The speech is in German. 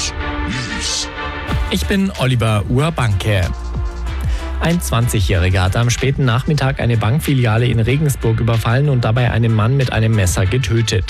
News. Ich bin Oliver Urbanke. Ein 20-Jähriger hat am späten Nachmittag eine Bankfiliale in Regensburg überfallen und dabei einen Mann mit einem Messer getötet.